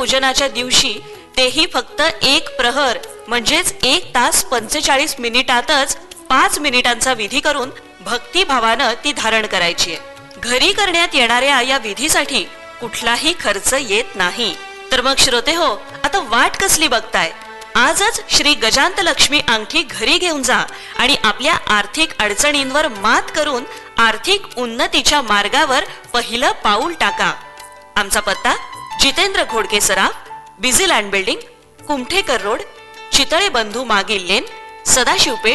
पूजनाच्या दिवशी, तेही फक्त 1 प्रहर म्हणजेच 1 तास 45 मिनिटातच 5 मिनिटांचा विधी करून भक्तिभावानं ती धारण करायची आहे. घरी करण्यात येणाऱ्या या विधीसाठी कुठलाही खर्च येत नाही. तर मग श्रोते हो, आता वाट कसली बघताय? आजच श्री गजांत लक्ष्मी अंगठी घरी घेऊन जा आणि आपल्या आर्थिक अडचणींवर मात करून आर्थिक उन्नतीच्या मार्गावर पहिलं पाऊल टाका. आमचा पत्ता: जितेंद्र घोडके सराफ, busy land building, Kumthekar road, Chitale बंधू मागील लेन, सदाशिवपेठ,